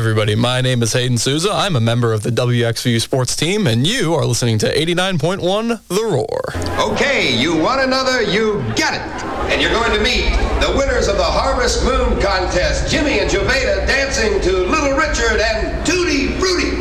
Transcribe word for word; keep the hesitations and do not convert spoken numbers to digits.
everybody. My name is Hayden Souza. I'm a member of the W X V U sports team, and you are listening to eighty-nine point one The Roar. Okay, you want another, you get it. And you're going to meet the winners of the Harvest Moon Contest, Jimmy and Jovita dancing to Little Richard and Tutti Frutti.